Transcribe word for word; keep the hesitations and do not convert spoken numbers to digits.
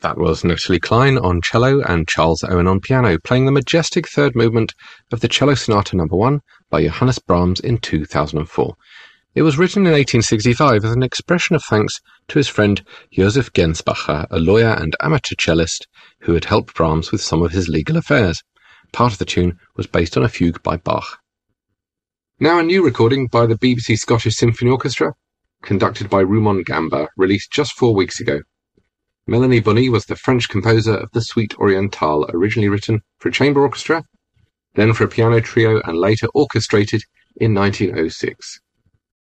That was Natalie Klein on cello and Charles Owen on piano, playing the majestic third movement of the Cello Sonata Number One by Johannes Brahms in two thousand four. It was written in eighteen sixty-five as an expression of thanks to his friend Josef Gensbacher, a lawyer and amateur cellist who had helped Brahms with some of his legal affairs. Part of the tune was based on a fugue by Bach. Now a new recording by the B B C Scottish Symphony Orchestra, conducted by Rumon Gamba, released just four weeks ago. Melanie Bonny was the French composer of the Suite Orientale, originally written for a chamber orchestra, then for a piano trio, and later orchestrated in nineteen oh six.